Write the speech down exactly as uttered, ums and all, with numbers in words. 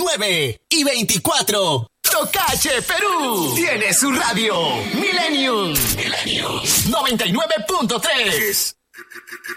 diecinueve y veinticuatro. Tocache Perú tiene su radio Millennium. Millennium noventa y nueve punto tres.